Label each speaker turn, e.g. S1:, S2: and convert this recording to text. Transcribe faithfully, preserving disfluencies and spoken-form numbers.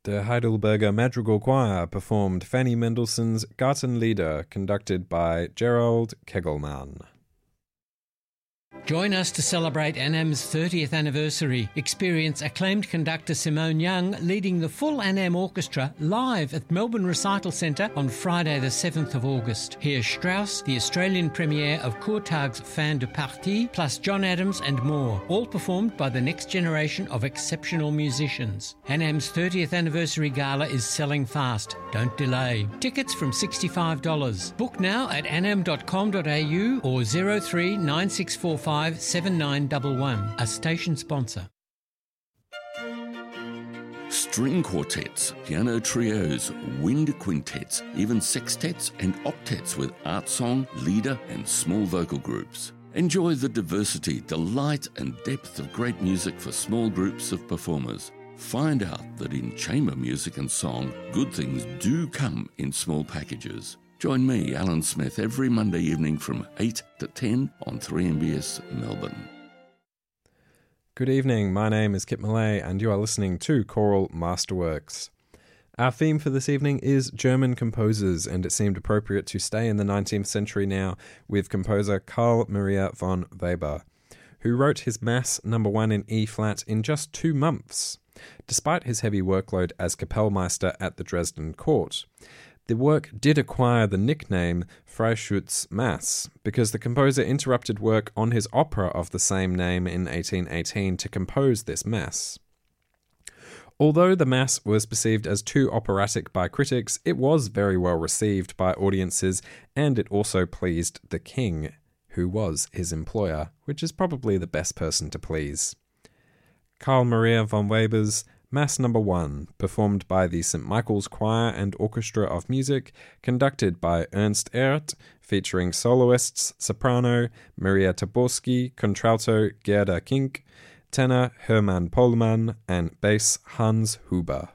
S1: The Heidelberger Madrigal Choir performed Fanny Mendelssohn's Gartenlieder, conducted by Gerald Kegelmann.
S2: Join us to celebrate ANAM's thirtieth anniversary. Experience acclaimed conductor Simone Young leading the full ANAM Orchestra live at Melbourne Recital Centre on Friday the seventh of August. Hear Strauss, the Australian premiere of Courtag's Fin de Partie, plus John Adams and more, all performed by the next generation of exceptional musicians. ANAM's thirtieth anniversary gala is selling fast. Don't delay. Tickets from sixty-five dollars. Book now at anam dot com dot a u or zero three nine six four five seven nine one one, a station sponsor.
S3: String quartets, piano trios, wind quintets, even sextets and octets with art song, leader and small vocal groups. Enjoy the diversity, delight and depth of great music for small groups of performers. Find out that in chamber music and song, good things do come in small packages. Join me, Alan Smith, every Monday evening from eight to ten on three M B S Melbourne.
S1: Good evening, my name is Kit Millay and you are listening to Choral Masterworks. Our theme for this evening is German composers, and it seemed appropriate to stay in the nineteenth century now with composer Carl Maria von Weber, who wrote his Mass number one in E-flat in just two months, despite his heavy workload as Kapellmeister at the Dresden court. The work did acquire the nickname Freischütz Mass because the composer interrupted work on his opera of the same name in eighteen eighteen to compose this Mass. Although the Mass was perceived as too operatic by critics, it was very well received by audiences, and it also pleased the king, who was his employer, which is probably the best person to please. Carl Maria von Weber's Mass number one, performed by the Saint Michael's Choir and Orchestra of Music, conducted by Ernst Ehrt, featuring soloists, soprano Maria Taborski, contralto Gerda Kink, tenor Hermann Pohlmann, and bass Hans Huber.